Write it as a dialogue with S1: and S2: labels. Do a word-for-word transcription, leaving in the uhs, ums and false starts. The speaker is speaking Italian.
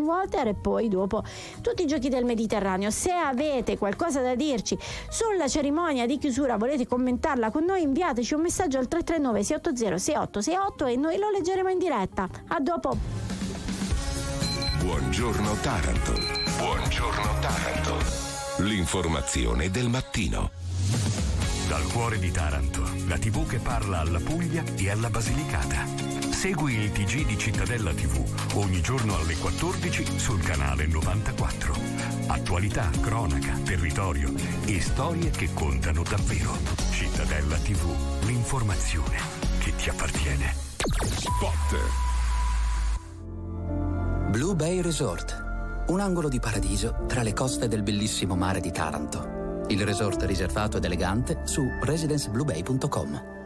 S1: water e poi dopo tutti i giochi del Mediterraneo. Se avete qualcosa da dirci sulla cerimonia di chiusura, volete commentarla con noi, inviateci un messaggio al tre tre nove sei otto zero sei otto sei otto e noi lo leggeremo in diretta. A dopo.
S2: Buongiorno Taranto. Buongiorno Taranto. L'informazione del mattino.
S3: Dal cuore di Taranto, la tivù che parla alla Puglia e alla Basilicata. Segui il T G di Cittadella tivù ogni giorno alle quattordici sul canale novantaquattro. Attualità, cronaca, territorio e storie che contano davvero. Cittadella tivù, l'informazione che ti appartiene.
S2: Spot.
S4: Blue Bay Resort, un angolo di paradiso tra le coste del bellissimo mare di Taranto. Il resort riservato ed elegante su residence blue bay punto com.